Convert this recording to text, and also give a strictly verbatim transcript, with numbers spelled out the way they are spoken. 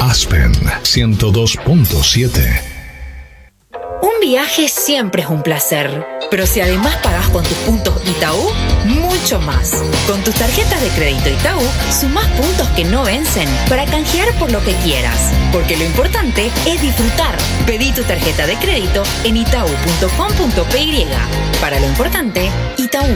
Aspen ciento dos punto siete. Un viaje siempre es un placer, pero si además pagás con tus puntos Itaú, mucho más. Con tus tarjetas de crédito Itaú, sumás puntos que no vencen para canjear por lo que quieras. Porque lo importante es disfrutar. Pedí tu tarjeta de crédito en itaú punto com punto pe. Para lo importante, Itaú.